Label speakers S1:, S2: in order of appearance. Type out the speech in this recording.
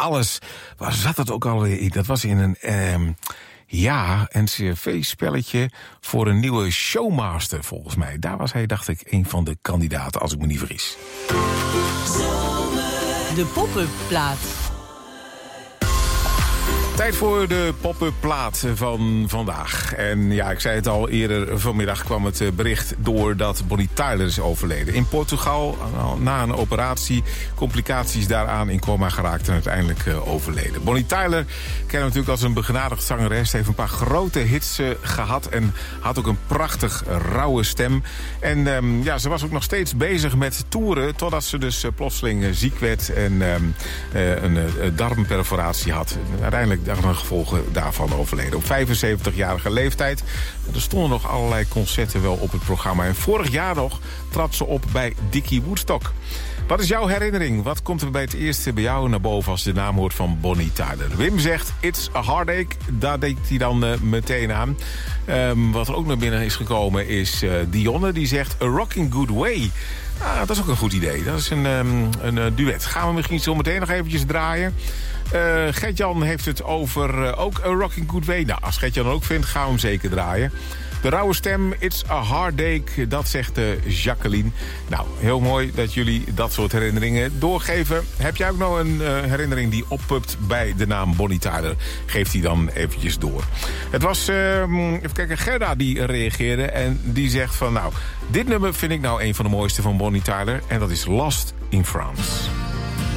S1: alles. Waar zat het ook alweer in? Dat was in een NCRV-spelletje voor een nieuwe Showmaster, volgens mij. Daar was hij, dacht ik, een van de kandidaten, als ik me niet vergis.
S2: De pop-up plaat.
S1: Tijd voor de pop-up plaat van vandaag. En ja, ik zei het al eerder, vanmiddag kwam het bericht door dat Bonnie Tyler is overleden. In Portugal, na een operatie, complicaties daaraan in coma geraakt en uiteindelijk overleden. Bonnie Tyler kennen we natuurlijk als een begenadigd zangeres. Heeft een paar grote hits gehad en had ook een prachtig rauwe stem. En ze was ook nog steeds bezig met toeren, totdat ze dus plotseling ziek werd en een darmperforatie had. Uiteindelijk de gevolgen daarvan overleden. Op 75-jarige leeftijd. Er stonden nog allerlei concerten wel op het programma. En vorig jaar nog trad ze op bij Dickie Woodstock. Wat is jouw herinnering? Wat komt er bij het eerste bij jou naar boven als je de naam hoort van Bonnie Tyler? Wim zegt, it's a heartache. Daar denkt hij dan meteen aan. Wat er ook naar binnen is gekomen is Dionne. Die zegt, a rocking good way. Dat is ook een goed idee. Dat is een duet. Gaan we misschien zo meteen nog eventjes draaien. Gert-Jan heeft het over ook A Rocking Good Way. Nou, als Gert-Jan ook vindt, gaan we hem zeker draaien. De rauwe stem, It's a Heartache, dat zegt Jacqueline. Nou, heel mooi dat jullie dat soort herinneringen doorgeven. Heb jij ook nog een herinnering die oppupt bij de naam Bonnie Tyler? Geef die dan eventjes door. Het was, even kijken, Gerda die reageerde en die zegt van... nou, dit nummer vind ik nou een van de mooiste van Bonnie Tyler en dat is Lost in France.